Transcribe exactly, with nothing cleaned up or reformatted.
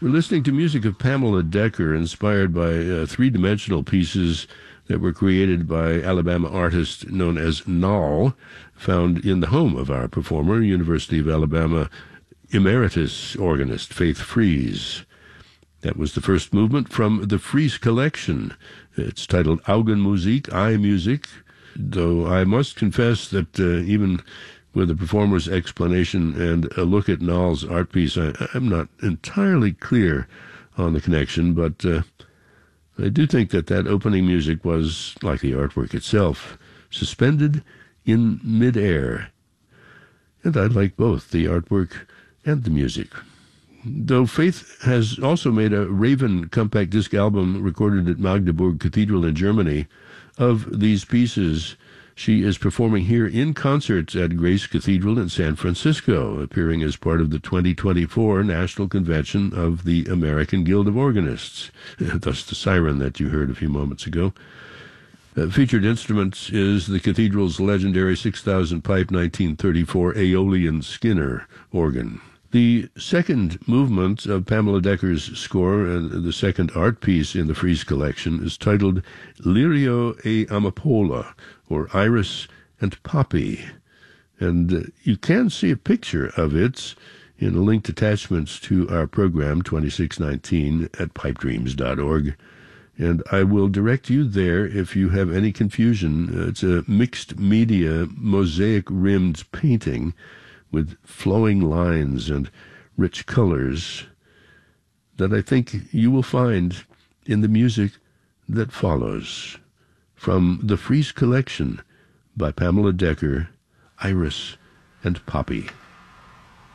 We're listening to music of Pamela Decker, inspired by uh, three-dimensional pieces that were created by Alabama artist known as Nall, found in the home of our performer, University of Alabama emeritus organist Faith Fries. That was the first movement from the Fries collection. It's titled Augenmusik, Eye Music, though I must confess that uh, even with the performer's explanation and a look at Nall's art piece, I, I'm not entirely clear on the connection, but uh, I do think that that opening music was, like the artwork itself, suspended in midair. And I like both the artwork and the music. Though Faith has also made a Raven compact disc album recorded at Magdeburg Cathedral in Germany. Of these pieces, she is performing here in concert at Grace Cathedral in San Francisco, appearing as part of the twenty twenty-four National Convention of the American Guild of Organists, thus the siren that you heard a few moments ago. Uh, featured instruments is the cathedral's legendary six thousand pipe nineteen thirty-four Aeolian Skinner organ. The second movement of Pamela Decker's score, and the second art piece in the Fries collection, is titled Lirio e Amapola, or Iris and Poppy. And uh, you can see a picture of it in a linked attachments to our program twenty-six nineteen at pipe dreams dot org. And I will direct you there if you have any confusion. Uh, it's a mixed media, mosaic-rimmed painting with flowing lines and rich colors that I think you will find in the music that follows. From the Fries collection by Pamela Decker, Iris and Poppy.